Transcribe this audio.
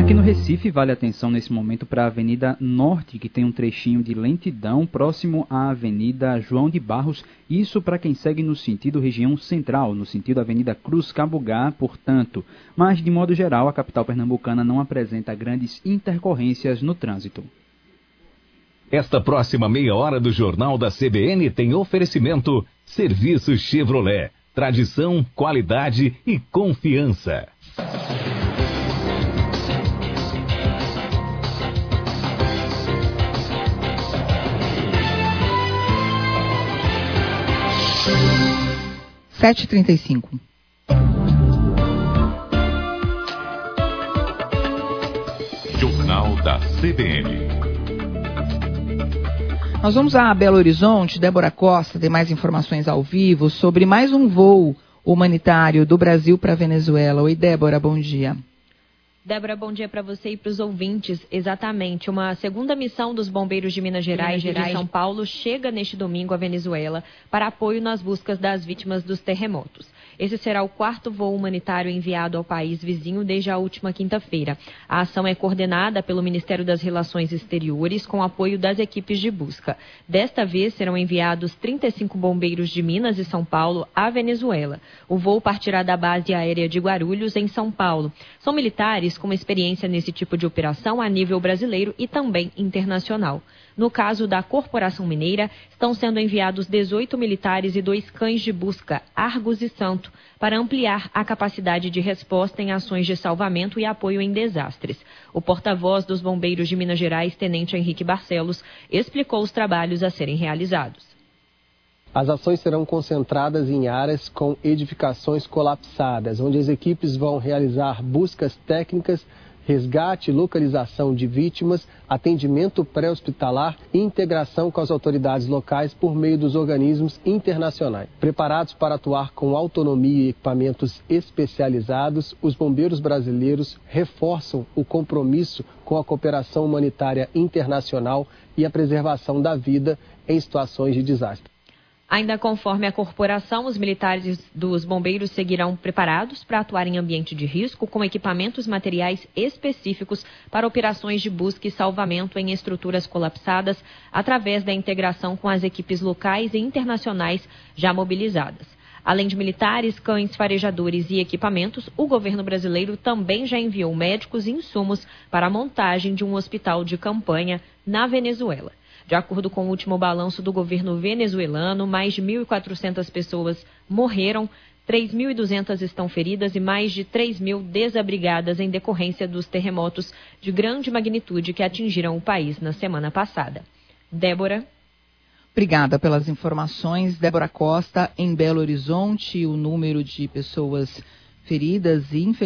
Aqui no Recife, vale a atenção nesse momento para a Avenida Norte, que tem um trechinho de lentidão próximo à Avenida João de Barros, isso para quem segue no sentido região central, no sentido Avenida Cruz Cabugá, portanto. Mas, de modo geral, a capital pernambucana não apresenta grandes intercorrências no trânsito. Esta próxima meia hora do Jornal da CBN tem oferecimento Serviço Chevrolet, tradição, qualidade e confiança. Sete e 35. Jornal da CBN. Nós vamos a Belo Horizonte. Débora Costa tem mais informações ao vivo sobre mais um voo humanitário do Brasil para a Venezuela. Oi, Débora, bom dia. Débora, bom dia para você e para os ouvintes. Exatamente, uma segunda missão dos bombeiros de Minas Gerais e de São Paulo chega neste domingo à Venezuela para apoio nas buscas das vítimas dos terremotos. Esse será o quarto voo humanitário enviado ao país vizinho desde a última quinta-feira. A ação é coordenada pelo Ministério das Relações Exteriores com apoio das equipes de busca. Desta vez serão enviados 35 bombeiros de Minas e São Paulo à Venezuela. O voo partirá da base aérea de Guarulhos, em São Paulo. São militares com experiência nesse tipo de operação a nível brasileiro e também internacional. No caso da Corporação Mineira, estão sendo enviados 18 militares e 2 cães de busca, Argus e Santo, para ampliar a capacidade de resposta em ações de salvamento e apoio em desastres. O porta-voz dos bombeiros de Minas Gerais, Tenente Henrique Barcelos, explicou os trabalhos a serem realizados. As ações serão concentradas em áreas com edificações colapsadas, onde as equipes vão realizar buscas técnicas, resgate e localização de vítimas, atendimento pré-hospitalar e integração com as autoridades locais por meio dos organismos internacionais. Preparados para atuar com autonomia e equipamentos especializados, os bombeiros brasileiros reforçam o compromisso com a cooperação humanitária internacional e a preservação da vida em situações de desastre. Ainda conforme a corporação, os militares dos bombeiros seguirão preparados para atuar em ambiente de risco com equipamentos materiais específicos para operações de busca e salvamento em estruturas colapsadas através da integração com as equipes locais e internacionais já mobilizadas. Além de militares, cães, farejadores e equipamentos, o governo brasileiro também já enviou médicos e insumos para a montagem de um hospital de campanha na Venezuela. De acordo com o último balanço do governo venezuelano, mais de 1.400 pessoas morreram, 3.200 estão feridas e mais de 3.000 desabrigadas em decorrência dos terremotos de grande magnitude que atingiram o país na semana passada. Débora. Obrigada pelas informações. Débora Costa, em Belo Horizonte, o número de pessoas feridas e infectadas